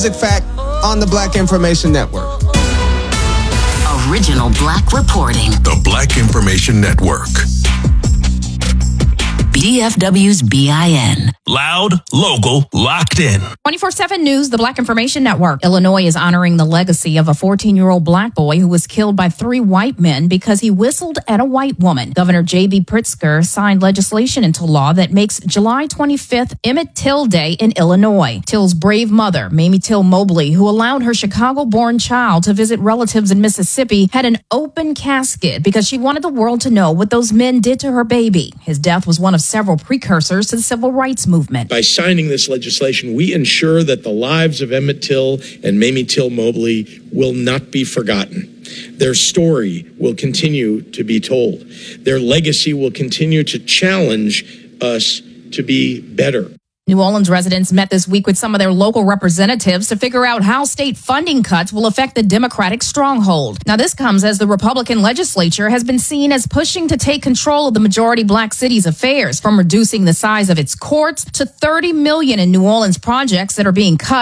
Fact on the Black Information Network. Original Black reporting. The Black Information Network. DFW's BIN. Loud, local, locked in. 24/7 News, the Black Information Network. Illinois is honoring the legacy of a 14-year-old black boy who was killed by 3 white men because he whistled at a white woman. Governor J.B. Pritzker signed legislation into law that makes July 25th Emmett Till Day in Illinois. Till's brave mother, Mamie Till Mobley, who allowed her Chicago-born child to visit relatives in Mississippi, had an open casket because she wanted the world to know what those men did to her baby. His death was one of several precursors to the civil rights movement. By signing this legislation, we ensure that the lives of Emmett Till and Mamie Till Mobley will not be forgotten. Their story will continue to be told. Their legacy will continue to challenge us to be better. New Orleans residents met this week with some of their local representatives to figure out how state funding cuts will affect the Democratic stronghold. Now, this comes as the Republican legislature has been seen as pushing to take control of the majority black city's affairs, from reducing the size of its courts to $30 million in New Orleans projects that are being cut.